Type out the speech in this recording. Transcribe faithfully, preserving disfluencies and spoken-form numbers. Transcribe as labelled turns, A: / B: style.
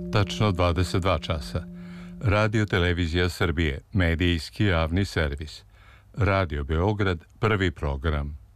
A: Tačno dvadeset dva časa. Radio Televizija Srbije, medijski javni servis. Radio Beograd, prvi program.